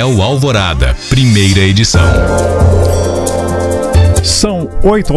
Hotel Alvorada, primeira edição. São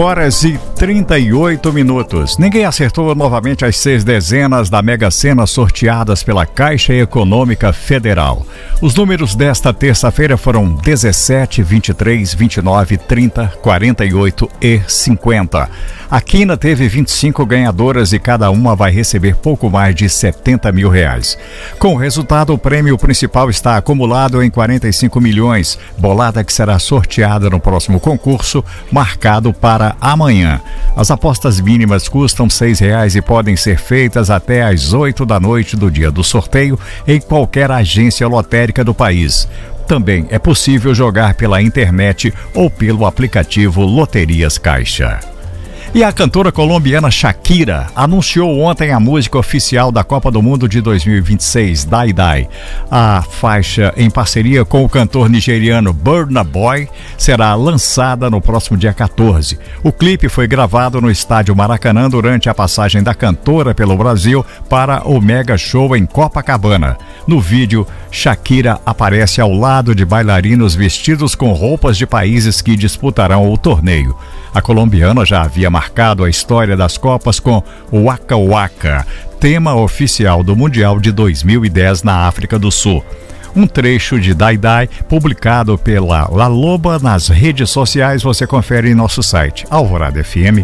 8h38. Ninguém acertou novamente as 6 dezenas da Mega Sena sorteadas pela Caixa Econômica Federal. Os números desta terça-feira foram 17, 23, 29, 30, 48 e 50. A Quina teve 25 ganhadoras e cada uma vai receber pouco mais de R$70 mil. Com o resultado, o prêmio principal está acumulado em 45 milhões, bolada que será sorteada no próximo concurso, marcado para amanhã. As apostas mínimas custam R$6 e podem ser feitas até às 8 da noite do dia do sorteio em qualquer agência lotérica do país. Também é possível jogar pela internet ou pelo aplicativo Loterias Caixa. E a cantora colombiana Shakira anunciou ontem a música oficial da Copa do Mundo de 2026, Die Die. A faixa, em parceria com o cantor nigeriano Burna Boy, será lançada no próximo dia 14. O clipe foi gravado no estádio Maracanã durante a passagem da cantora pelo Brasil para o Mega Show em Copacabana. No vídeo, Shakira aparece ao lado de bailarinos vestidos com roupas de países que disputarão o torneio. A colombiana já havia marcado a história das Copas com Waka Waka, tema oficial do Mundial de 2010 na África do Sul. Um trecho de Die Die, publicado pela La Loba nas redes sociais, você confere em nosso site alvoradafm.com.br.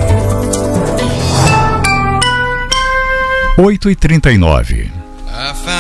8h39.